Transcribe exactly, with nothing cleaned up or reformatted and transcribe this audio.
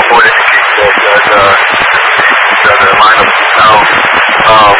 board indicates that uh, the, the, the lineup is now um,